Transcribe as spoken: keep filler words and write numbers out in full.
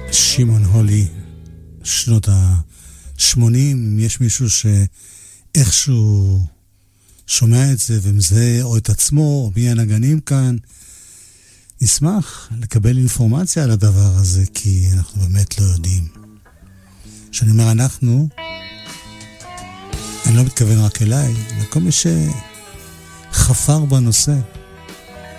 שמעון הולי, שנות ה-שמונים. יש מישהו שאיכשהו שומע את זה ומזהה או את עצמו או מי הנגנים כאן, נשמח לקבל אינפורמציה על הדבר הזה, כי אנחנו באמת לא יודעים. כשאני אומר אנחנו, אני לא מתכוון רק אליי, לכל מי שחפר בנושא.